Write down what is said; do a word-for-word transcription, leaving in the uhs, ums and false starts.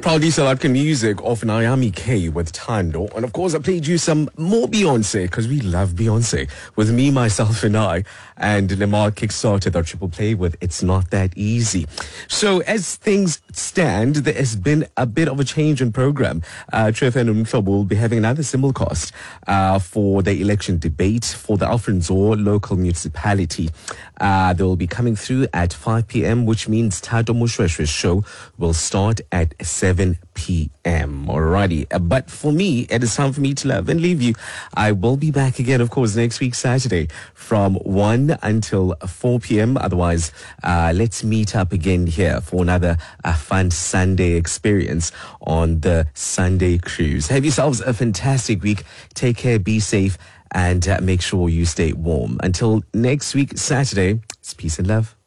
Proudly South African music of Naomi K with Tando. And of course, I played you some more Beyonce because we love Beyonce. With Me, Myself and I. And Lamar kickstarted our triple play with It's Not That Easy. So as things stand, there has been a bit of a change in program. Uh, Trevor and Umhlobo will be having another simulcast uh, for the election debate for the Alfred Nzo local municipality. Uh, they will be coming through at five p.m., which means Tado Mushweshwe's show will start at seven p.m. Alrighty. Uh, but for me, it is time for me to love and leave you. I will be back again, of course, next week, Saturday, from one until four p.m. Otherwise, uh, let's meet up again here for another uh, fun Sunday experience on the Sunday Cruise. Have yourselves a fantastic week. Take care, be safe, and uh, make sure you stay warm. Until next week, Saturday, it's peace and love.